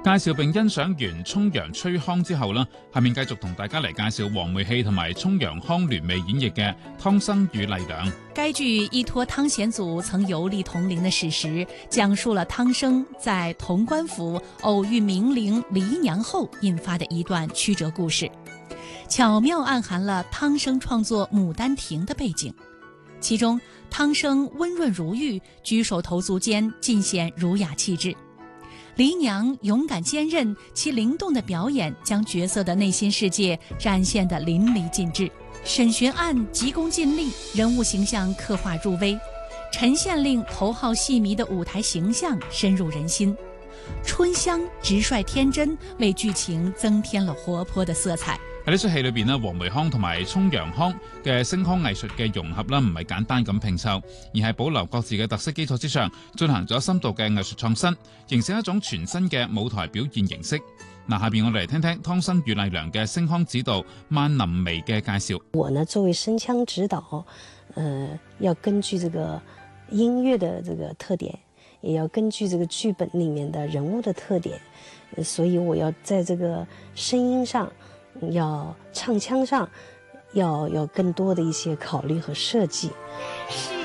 介紹並欣賞完沖陽崔康之後呢，下面繼續同大家嚟介紹黃梅戲同埋沖陽康聯袂演繹嘅湯生與麗娘。 該劇依託湯顯祖曾遊歷銅陵的史實，講述了湯生在潼關府偶遇名伶黎娘後引發的一段曲折故事，巧妙暗含了湯生創作《牡丹亭》的背景。其中湯生溫潤如玉，舉手投足間盡顯儒雅氣質。黎娘勇敢堅韌，其靈動的表演將角色的內心世界展現得淋漓盡致。沈巡案急功近利，人物形象刻畫入微，陳縣令頭號戲迷的舞台形象深入人心。春香直率天真，為劇情增添了活潑的色彩。 喺呢出戲裏邊呢，黃梅腔同埋沖陽腔嘅聲腔藝術嘅融合啦，唔係簡單咁拼湊，而係保留各自嘅特色基礎之上，進行咗深度嘅藝術創新，形成一種全新嘅舞台表現形式。嗱，下邊我哋嚟聽聽湯生與麗娘嘅聲腔指導萬林薇嘅介紹。 我呢作為聲腔指導，要根據這個音樂的這個特點，也要根據這個劇本裏面的人物的特點，所以我要在這個聲音上，要唱腔上要更多的一些考慮和設計。